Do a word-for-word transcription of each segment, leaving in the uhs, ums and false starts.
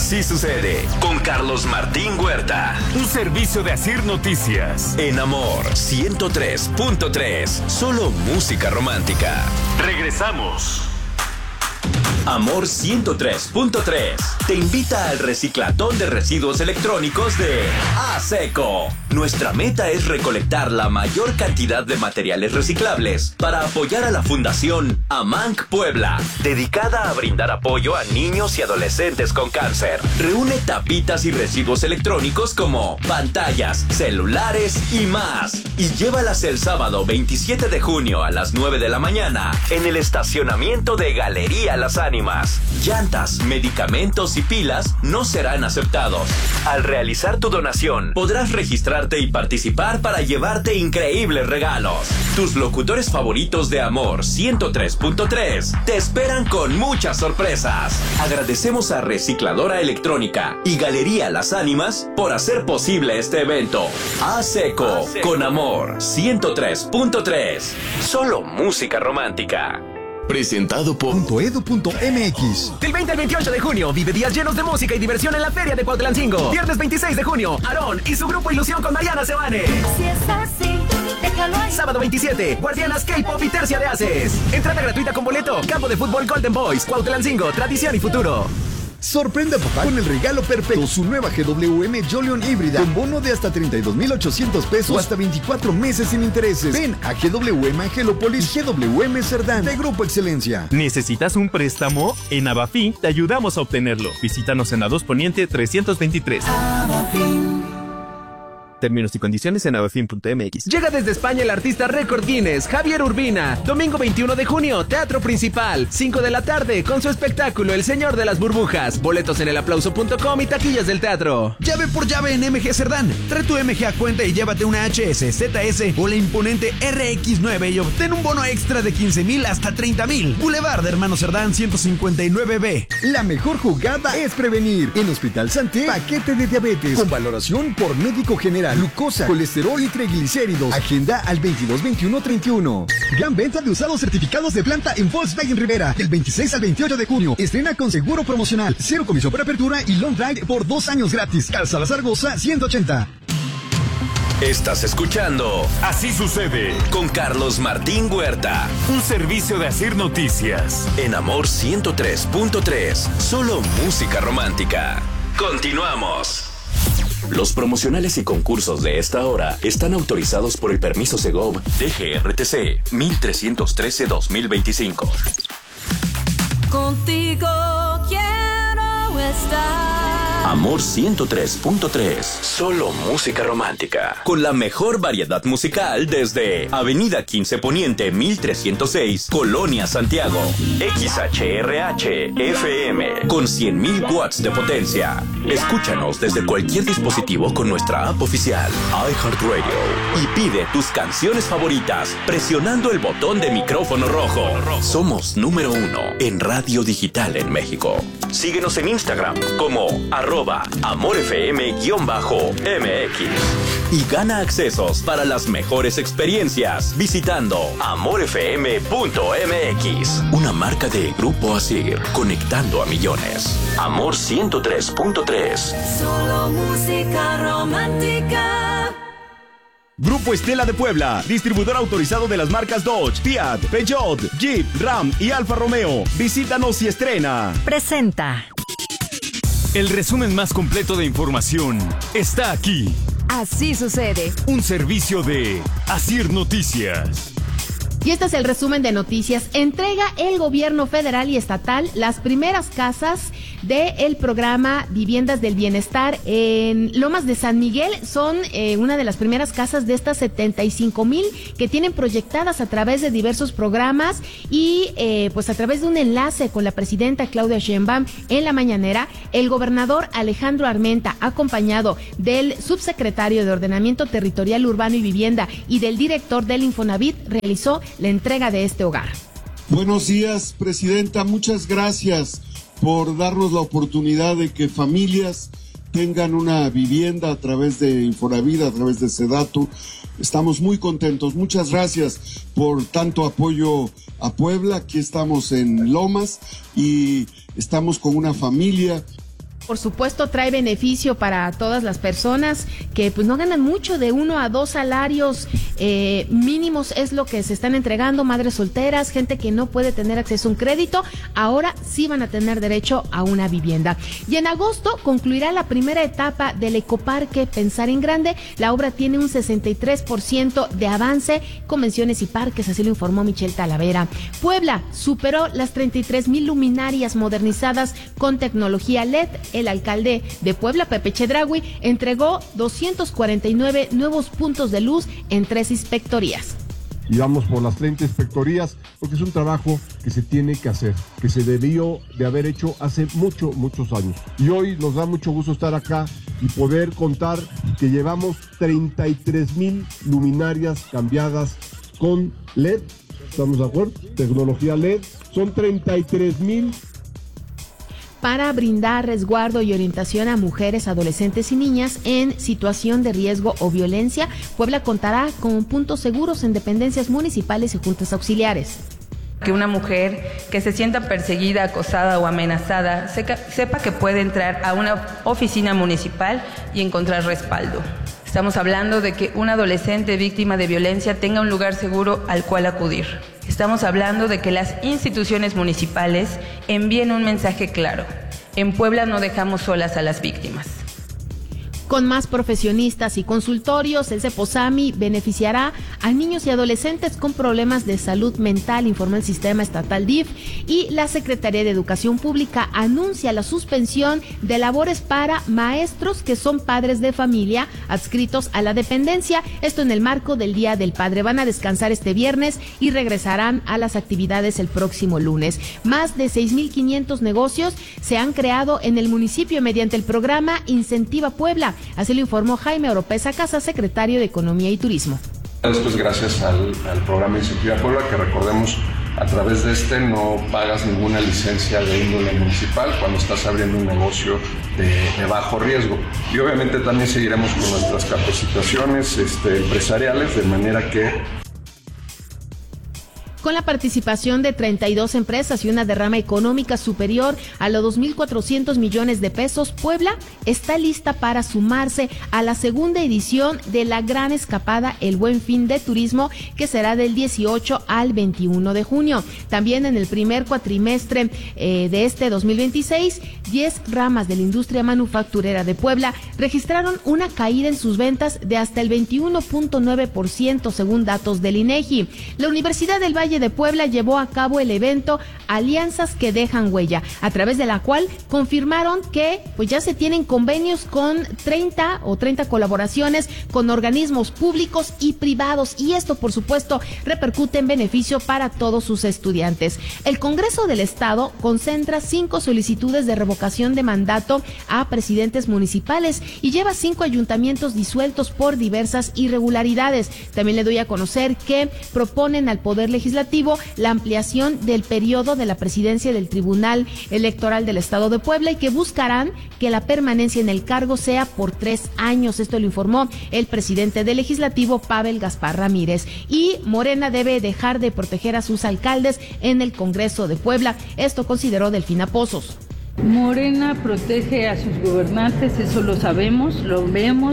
Así sucede con Carlos Martín Huerta. Un servicio de Asir Noticias. En Amor ciento tres punto tres. Solo música romántica. Regresamos. Amor ciento tres punto tres te invita al reciclatón de residuos electrónicos de ASECO. Nuestra meta es recolectar la mayor cantidad de materiales reciclables para apoyar a la Fundación AMANC Puebla, dedicada a brindar apoyo a niños y adolescentes con cáncer. Reúne tapitas y residuos electrónicos como pantallas, celulares y más, y llévalas el sábado veintisiete de junio a las nueve de la mañana en el estacionamiento de Galería Las Ánimas. Llantas, medicamentos y pilas no serán aceptados. Al realizar tu donación, podrás registrarte y participar para llevarte increíbles regalos. Tus locutores favoritos de Amor ciento tres punto tres te esperan con muchas sorpresas. Agradecemos a Recicladora Electrónica y Galería Las Ánimas por hacer posible este evento. ASECO, con Amor ciento tres punto tres. Solo música romántica. Presentado por .edu punto mx. Del veinte al veintiocho de junio, vive días llenos de música y diversión en la Feria de Cuautlancingo. Viernes veintiséis de junio, Aarón y su grupo Ilusión con Mariana Sebane. Si es así, déjalo ahí. Sábado veintisiete, Guardianas K-Pop y Tercia de Haces. Entrada gratuita con boleto. Campo de fútbol Golden Boys, Cuautlancingo, tradición y futuro. Sorprende a papá con el regalo perfecto, su nueva G W M Jolion híbrida, con bono de hasta treinta y dos mil ochocientos pesos o hasta veinticuatro meses sin intereses. Ven a G W M Angelópolis y G W M Cerdán, de Grupo Excelencia. ¿Necesitas un préstamo? En Abafin te ayudamos a obtenerlo. Visítanos en la dos Poniente trescientos veintitrés. Abafin. Términos y condiciones en abafin punto mx. Llega desde España el artista récord Guinness, Javier Urbina. Domingo veintiuno de junio, Teatro Principal, cinco de la tarde, con su espectáculo El Señor de las Burbujas. Boletos en el aplauso punto com y taquillas del teatro. Llave por llave en M G Cerdán. Trae tu M G a cuenta y llévate una H S, Z S o la imponente R X nueve y obtén un bono extra de quince mil hasta treinta mil. Boulevard de Hermano Cerdán ciento cincuenta y nueve B. La mejor jugada es prevenir. En Hospital Santé, paquete de diabetes con valoración por médico general, glucosa, colesterol y triglicéridos. Agenda al veintidós veintiuno treinta y uno. Gran venta de usados certificados de planta en Volkswagen Rivera. Del veintiséis al veintiocho de junio. Estrena con seguro promocional, cero comisión por apertura y long drive por dos años gratis. Calzada Zaragoza ciento ochenta. Estás escuchando Así sucede con Carlos Martín Huerta. Un servicio de Asir Noticias. En Amor ciento tres punto tres. Solo música romántica. Continuamos. Los promocionales y concursos de esta hora están autorizados por el permiso Segov D G R T C mil trescientos trece dos mil veinticinco. Contigo quiero estar. Amor ciento tres punto tres. Solo música romántica. Con la mejor variedad musical desde Avenida quince Poniente mil trescientos seis, Colonia Santiago. X H R H F M con cien mil watts de potencia. Escúchanos desde cualquier dispositivo con nuestra app oficial iHeartRadio y pide tus canciones favoritas presionando el botón de micrófono rojo. Somos número uno en radio digital en México. Síguenos en Instagram como arroba amorfm-mx y gana accesos para las mejores experiencias visitando amorfm punto mx. Una marca de Grupo Asir, conectando a millones. Amor ciento tres punto tres. Solo música romántica. Grupo Estela de Puebla, distribuidor autorizado de las marcas Dodge, Fiat, Peugeot, Jeep, Ram y Alfa Romeo. Visítanos y estrena. Presenta. El resumen más completo de información está aquí. Así sucede. Un servicio de Asir Noticias. Y este es el resumen de noticias. Entrega el gobierno federal y estatal las primeras casas del programa Viviendas del Bienestar en Lomas de San Miguel. Son eh, una de las primeras casas de estas setenta y cinco mil que tienen proyectadas a través de diversos programas y eh, pues a través de un enlace con la presidenta Claudia Sheinbaum en la mañanera, el gobernador Alejandro Armenta, acompañado del subsecretario de Ordenamiento Territorial Urbano y Vivienda y del director del Infonavit, realizó la entrega de este hogar. Buenos días, presidenta. Muchas gracias por darnos la oportunidad de que familias tengan una vivienda a través de Infonavit, a través de Sedatu. Estamos muy contentos. Muchas gracias por tanto apoyo a Puebla. Aquí estamos en Lomas y estamos con una familia Por supuesto, trae beneficio para todas las personas que pues no ganan mucho, de uno a dos salarios eh, mínimos es lo que se están entregando, madres solteras, gente que no puede tener acceso a un crédito, ahora sí van a tener derecho a una vivienda. Y en agosto concluirá la primera etapa del Ecoparque Pensar en Grande. La obra tiene un sesenta y tres por ciento de avance, convenciones y parques, así lo informó Michelle Talavera. Puebla superó las treinta y tres mil luminarias modernizadas con tecnología L E D. El alcalde de Puebla, Pepe Chedraui, entregó doscientos cuarenta y nueve nuevos puntos de luz en tres inspectorías. Y vamos por las treinta inspectorías porque es un trabajo que se tiene que hacer, que se debió de haber hecho hace muchos, muchos años. Y hoy nos da mucho gusto estar acá y poder contar que llevamos treinta y tres mil luminarias cambiadas con L E D. ¿Estamos de acuerdo? Tecnología L E D. Son treinta y tres mil. Para brindar resguardo y orientación a mujeres, adolescentes y niñas en situación de riesgo o violencia, Puebla contará con puntos seguros en dependencias municipales y juntas auxiliares. Que una mujer que se sienta perseguida, acosada o amenazada seca, sepa que puede entrar a una oficina municipal y encontrar respaldo. Estamos hablando de que una adolescente víctima de violencia tenga un lugar seguro al cual acudir. Estamos hablando de que las instituciones municipales envíen un mensaje claro. En Puebla no dejamos solas a las víctimas. Con más profesionistas y consultorios, el CEPOSAMI beneficiará a niños y adolescentes con problemas de salud mental, informó el sistema estatal D I F, y la Secretaría de Educación Pública anuncia la suspensión de labores para maestros que son padres de familia adscritos a la dependencia, esto en el marco del Día del Padre. Van a descansar este viernes y regresarán a las actividades el próximo lunes. Más de seis mil quinientos negocios se han creado en el municipio mediante el programa Incentiva Puebla. Así lo informó Jaime Oropesa Casa, secretario de Economía y Turismo. Esto es gracias al, al programa Incentiva Puebla, que recordemos, a través de este no pagas ninguna licencia de índole municipal cuando estás abriendo un negocio de, de bajo riesgo. Y obviamente también seguiremos con nuestras capacitaciones este, empresariales, de manera que... Con la participación de treinta y dos empresas y una derrama económica superior a los dos mil cuatrocientos millones de pesos, Puebla está lista para sumarse a la segunda edición de la gran escapada El Buen Fin de Turismo, que será del dieciocho al veintiuno de junio. También en el primer cuatrimestre eh, de este dos mil veintiséis, diez ramas de la industria manufacturera de Puebla registraron una caída en sus ventas de hasta el veintiuno punto nueve por ciento según datos del INEGI. La Universidad del Valle de Puebla llevó a cabo el evento Alianzas que dejan huella, a través de la cual confirmaron que pues ya se tienen convenios con treinta o treinta colaboraciones con organismos públicos y privados, y esto por supuesto repercute en beneficio para todos sus estudiantes. El Congreso del Estado concentra cinco solicitudes de revocación de mandato a presidentes municipales y lleva cinco ayuntamientos disueltos por diversas irregularidades. También le doy a conocer que proponen al Poder Legislativo la ampliación del periodo de la presidencia del Tribunal Electoral del Estado de Puebla y que buscarán que la permanencia en el cargo sea por tres años. Esto lo informó el presidente del Legislativo, Pavel Gaspar Ramírez. Y Morena debe dejar de proteger a sus alcaldes en el Congreso de Puebla. Esto consideró Delfina Pozos. Morena protege a sus gobernantes, eso lo sabemos, lo vemos,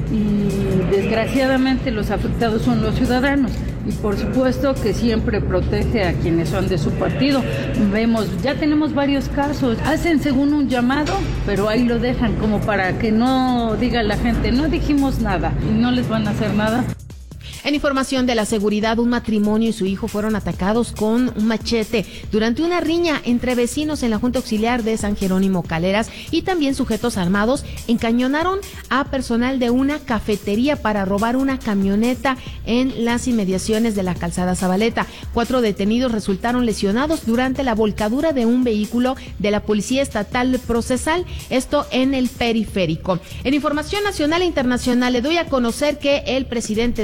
y desgraciadamente los afectados son los ciudadanos, y por supuesto que siempre protege a quienes son de su partido. Vemos, ya tenemos varios casos, hacen según un llamado, pero ahí lo dejan como para que no diga la gente, no dijimos nada, y no les van a hacer nada. En información de la seguridad, un matrimonio y su hijo fueron atacados con un machete durante una riña entre vecinos en la Junta Auxiliar de San Jerónimo Caleras, y también sujetos armados encañonaron a personal de una cafetería para robar una camioneta en las inmediaciones de la Calzada Zabaleta. Cuatro detenidos resultaron lesionados durante la volcadura de un vehículo de la Policía Estatal Procesal, esto en el periférico. En información nacional e internacional, le doy a conocer que el presidente Donald Trump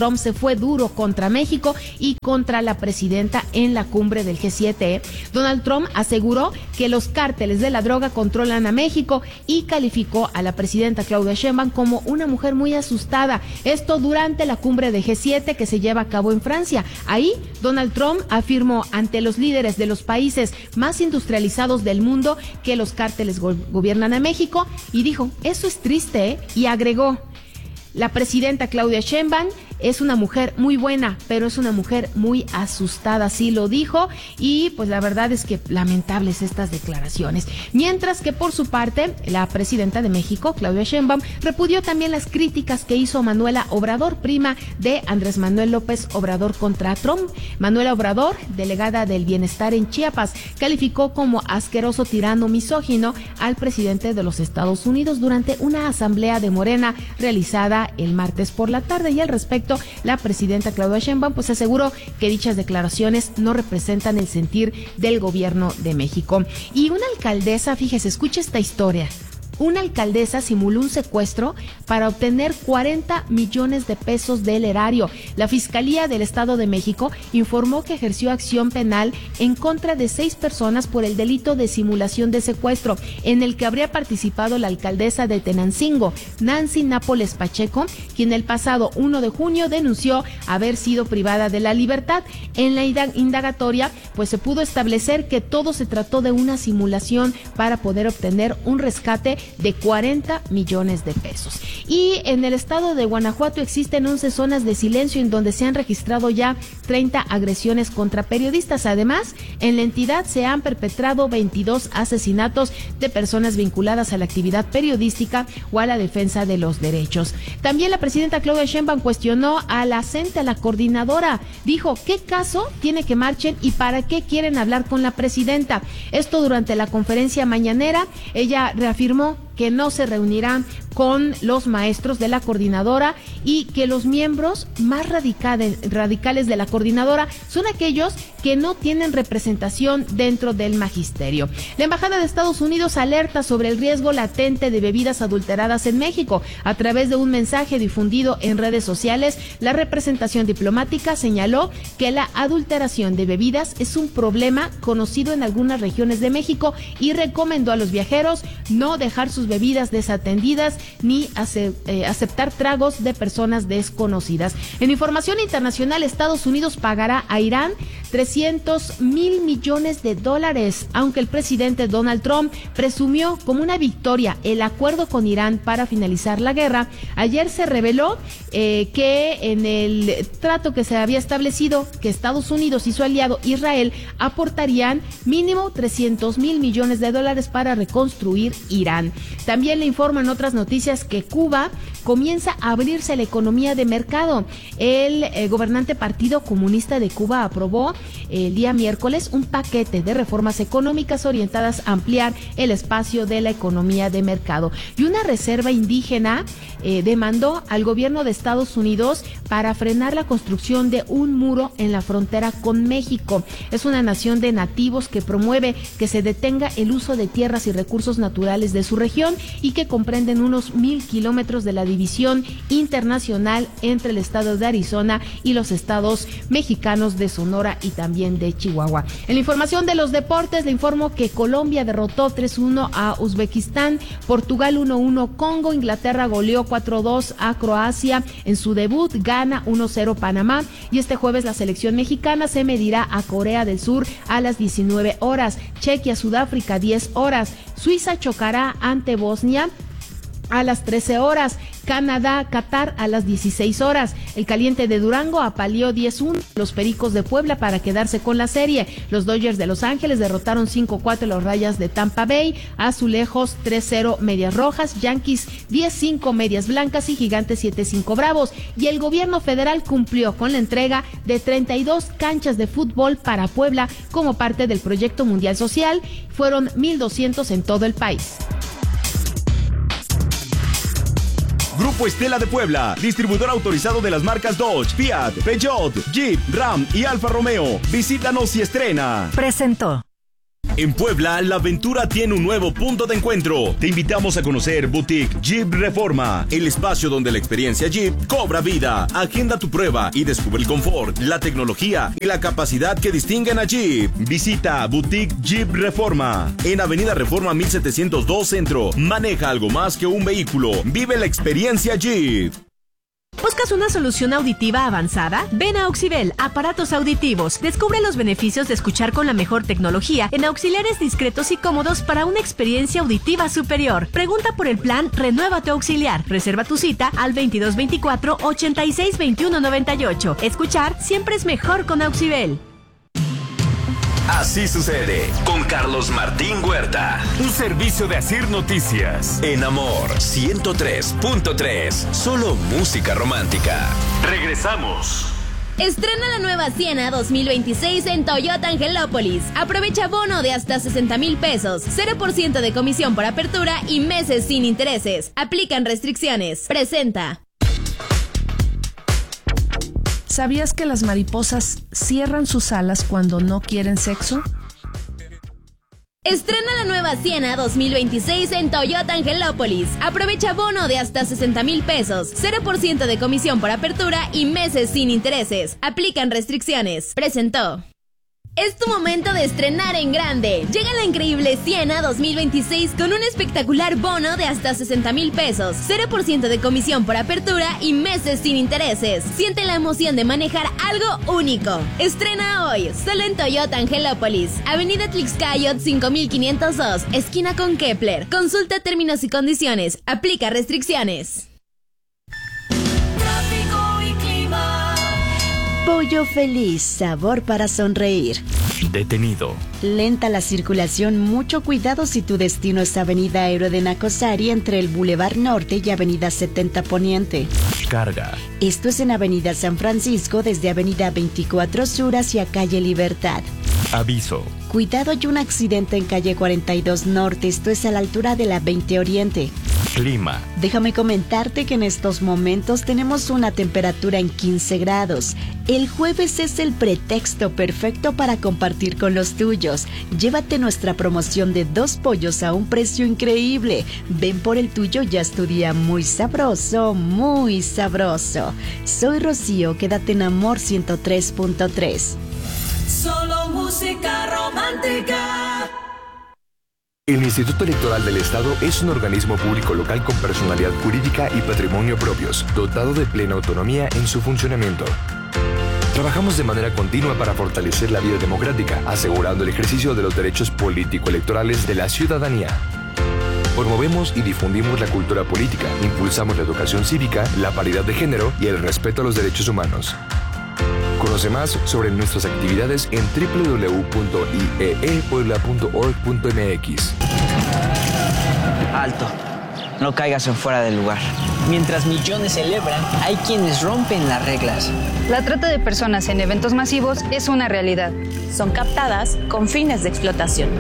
Trump se fue duro contra México y contra la presidenta en la cumbre del G siete. Donald Trump aseguró que los cárteles de la droga controlan a México y calificó a la presidenta Claudia Sheinbaum como una mujer muy asustada. Esto durante la cumbre de G siete que se lleva a cabo en Francia. Ahí, Donald Trump afirmó ante los líderes de los países más industrializados del mundo que los cárteles go- gobiernan a México y dijo, eso es triste, ¿eh? Y agregó, la presidenta Claudia Sheinbaum es una mujer muy buena, pero es una mujer muy asustada, así lo dijo, y pues la verdad es que lamentables estas declaraciones. Mientras que por su parte, la presidenta de México, Claudia Sheinbaum, repudió también las críticas que hizo Manuela Obrador, prima de Andrés Manuel López Obrador, contra Trump. Manuela Obrador, delegada del Bienestar en Chiapas, calificó como asqueroso tirano misógino al presidente de los Estados Unidos durante una asamblea de Morena realizada el martes por la tarde, y al respecto la presidenta Claudia Sheinbaum pues aseguró que dichas declaraciones no representan el sentir del gobierno de México. Y una alcaldesa, fíjese, escucha esta historia. Una alcaldesa simuló un secuestro para obtener cuarenta millones de pesos del erario. La Fiscalía del Estado de México informó que ejerció acción penal en contra de seis personas por el delito de simulación de secuestro, en el que habría participado la alcaldesa de Tenancingo, Nancy Nápoles Pacheco, quien el pasado primero de junio denunció haber sido privada de la libertad. En la indagatoria, pues se pudo establecer que todo se trató de una simulación para poder obtener un rescate de cuarenta millones de pesos. Y en el estado de Guanajuato existen once zonas de silencio en donde se han registrado ya treinta agresiones contra periodistas. Además, en la entidad se han perpetrado veintidós asesinatos de personas vinculadas a la actividad periodística o a la defensa de los derechos. También la presidenta Claudia Sheinbaum cuestionó a la CENTE, a la coordinadora. Dijo, ¿qué caso tiene que marchen y para qué quieren hablar con la presidenta? Esto durante la conferencia mañanera. Ella reafirmó que no se reunirán con los maestros de la coordinadora y que los miembros más radicales, radicales de la coordinadora son aquellos que no tienen representación dentro del magisterio. La Embajada de Estados Unidos alerta sobre el riesgo latente de bebidas adulteradas en México. A través de un mensaje difundido en redes sociales, la representación diplomática señaló que la adulteración de bebidas es un problema conocido en algunas regiones de México y recomendó a los viajeros no dejar sus bebidas desatendidas ni ace- eh, aceptar tragos de personas desconocidas. En información internacional, Estados Unidos pagará a Irán trescientos mil millones de dólares, aunque el presidente Donald Trump presumió como una victoria el acuerdo con Irán para finalizar la guerra. Ayer se reveló eh, que en el trato que se había establecido, que Estados Unidos y su aliado Israel aportarían mínimo trescientos mil millones de dólares para reconstruir Irán. También le informo en otras noticias que Cuba comienza a abrirse a la economía de mercado. El eh, gobernante Partido Comunista de Cuba aprobó el día miércoles un paquete de reformas económicas orientadas a ampliar el espacio de la economía de mercado. Y una reserva indígena eh, demandó al gobierno de Estados Unidos para frenar la construcción de un muro en la frontera con México. Es una nación de nativos que promueve que se detenga el uso de tierras y recursos naturales de su región y que comprenden unos mil kilómetros de la división internacional entre el estado de Arizona y los estados mexicanos de Sonora y también de Chihuahua. En la información de los deportes, le informo que Colombia derrotó tres uno a Uzbekistán, Portugal uno uno Congo, Inglaterra goleó cuatro dos a Croacia en su debut, gana uno cero Panamá, y este jueves la selección mexicana se medirá a Corea del Sur a las diecinueve horas, Chequia, Sudáfrica diez horas, Suiza chocará ante Bosnia a las trece horas, Canadá, Qatar a las dieciséis horas. El Caliente de Durango apaleó diez uno los Pericos de Puebla para quedarse con la serie. Los Dodgers de Los Ángeles derrotaron cinco cuatro a los Rayas de Tampa Bay, Azulejos tres cero Medias Rojas, Yankees diez cinco Medias Blancas y Gigantes siete cinco Bravos. Y el gobierno federal cumplió con la entrega de treinta y dos canchas de fútbol para Puebla como parte del Proyecto Mundial Social. Fueron mil doscientos en todo el país. Grupo Estela de Puebla, distribuidor autorizado de las marcas Dodge, Fiat, Peugeot, Jeep, Ram y Alfa Romeo. Visítanos y estrena. Presentó. En Puebla, la aventura tiene un nuevo punto de encuentro. Te invitamos a conocer Boutique Jeep Reforma, el espacio donde la experiencia Jeep cobra vida. Agenda tu prueba y descubre el confort, la tecnología y la capacidad que distinguen a Jeep. Visita Boutique Jeep Reforma en Avenida Reforma mil setecientos dos Centro. Maneja algo más que un vehículo. Vive la experiencia Jeep. ¿Buscas una solución auditiva avanzada? Ven a Auxibel, aparatos auditivos. Descubre los beneficios de escuchar con la mejor tecnología en auxiliares discretos y cómodos para una experiencia auditiva superior. Pregunta por el plan Renueva tu auxiliar. Reserva tu cita al veintidós veinticuatro, ochenta y seis, veintiuno noventa y ocho. Escuchar siempre es mejor con Auxibel. Así sucede con Carlos Martín Huerta. Un servicio de Asir Noticias. En Amor ciento tres punto tres. Solo música romántica. Regresamos. Estrena la nueva Siena dos mil veintiséis en Toyota Angelópolis. Aprovecha bono de hasta sesenta mil pesos, cero por ciento de comisión por apertura y meses sin intereses. Aplican restricciones. Presenta. ¿Sabías que las mariposas cierran sus alas cuando no quieren sexo? Estrena la nueva Siena dos mil veintiséis en Toyota Angelópolis. Aprovecha bono de hasta sesenta mil pesos, cero por ciento de comisión por apertura y meses sin intereses. Aplican restricciones. Presentó. Es tu momento de estrenar en grande. Llega la increíble Siena dos mil veintiséis con un espectacular bono de hasta sesenta mil pesos, cero por ciento de comisión por apertura y meses sin intereses. Siente la emoción de manejar algo único. Estrena hoy, solo en Toyota Angelópolis, Avenida Tlaxcayot cinco mil quinientos dos, esquina con Kepler. Consulta términos y condiciones. Aplica restricciones. Pollo Feliz, sabor para sonreír. Detenido. Lenta la circulación, mucho cuidado si tu destino es Avenida Héroe de Nacosari entre el Boulevard Norte y Avenida setenta Poniente. Carga. Esto es en Avenida San Francisco desde Avenida veinticuatro Sur hacia Calle Libertad. Aviso. Cuidado, hay un accidente en Calle cuarenta y dos Norte, esto es a la altura de la veinte Oriente. Clima. Déjame comentarte que en estos momentos tenemos una temperatura en quince grados. El jueves es el pretexto perfecto para compartir con los tuyos. Llévate nuestra promoción de dos pollos a un precio increíble. Ven por el tuyo, ya es tu día muy sabroso, muy sabroso. Soy Rocío, quédate en Amor ciento tres punto tres. Solo música romántica. El Instituto Electoral del Estado es un organismo público local con personalidad jurídica y patrimonio propios, dotado de plena autonomía en su funcionamiento. Trabajamos de manera continua para fortalecer la vida democrática, asegurando el ejercicio de los derechos político-electorales de la ciudadanía. Promovemos y difundimos la cultura política, impulsamos la educación cívica, la paridad de género y el respeto a los derechos humanos. Conoce más sobre nuestras actividades en doble u doble u doble u punto i e e puebla punto org punto m x. Alto, no caigas en fuera del lugar. Mientras millones celebran, hay quienes rompen las reglas. La trata de personas en eventos masivos es una realidad. Son captadas con fines de explotación.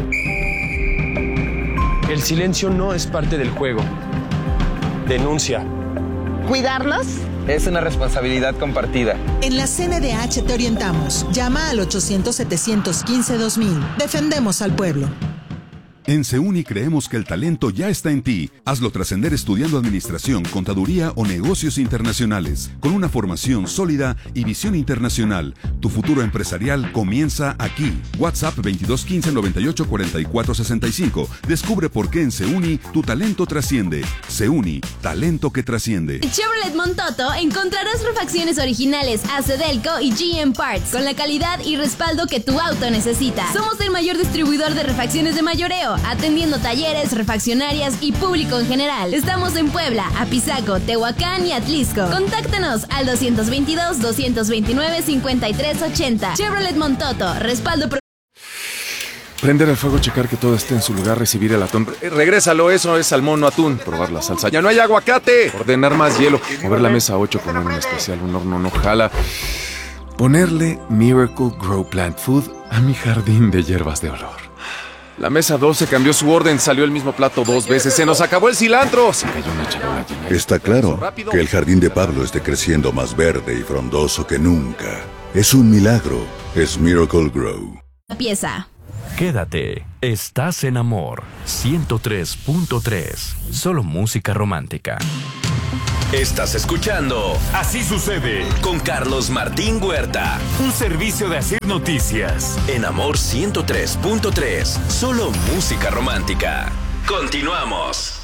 El silencio no es parte del juego. Denuncia. ¿Cuidarnos? Es una responsabilidad compartida. En la C N D H te orientamos. Llama al ochocientos, setecientos quince, dos mil. Defendemos al pueblo. En SEUNI creemos que el talento ya está en ti. Hazlo trascender estudiando administración, contaduría o negocios internacionales. Con una formación sólida y visión internacional, tu futuro empresarial comienza aquí. WhatsApp veintidós quince, noventa y ocho, cuarenta y cuatro sesenta y cinco. Descubre por qué en SEUNI tu talento trasciende. SEUNI, talento que trasciende. En Chevrolet Montoto encontrarás refacciones originales A C Delco y G M Parts con la calidad y respaldo que tu auto necesita. Somos el mayor distribuidor de refacciones de mayoreo, atendiendo talleres, refaccionarias y público en general. Estamos en Puebla, Apizaco, Tehuacán y Atlisco. Contáctanos al doscientos veintidós, doscientos veintinueve, cincuenta y tres ochenta. Chevrolet Montoto, respaldo pro... Prender el fuego, checar que todo esté en su lugar, recibir el atún. Eh, regrésalo, eso es salmón, no atún. Probar la salsa. ¡Ya no hay aguacate! Ordenar más hielo. Mover la mesa ocho, poner un especial, un horno no jala. Ponerle Miracle Grow Plant Food a mi jardín de hierbas de olor. La mesa doce cambió su orden, salió el mismo plato dos veces, se nos acabó el cilantro. Se cayó una charola llena. Está claro que el jardín de Pablo esté creciendo más verde y frondoso que nunca. Es un milagro, es Miracle Grow. Pieza. Quédate Estás en Amor ciento tres punto tres. Solo música romántica. Estás escuchando Así sucede con Carlos Martín Huerta. Un servicio de Asir Noticias. En Amor ciento tres punto tres. Solo música romántica. Continuamos.